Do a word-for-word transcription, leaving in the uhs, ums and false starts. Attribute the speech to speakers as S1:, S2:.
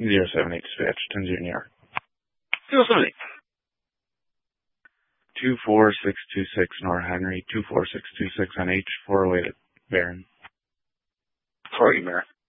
S1: zero seven eight dispatch, ten zero New York.
S2: zero seven eight.
S1: two four six two six North Henry, two four six two six on H, four oh eight at Barron.
S2: Sorry, Mayor.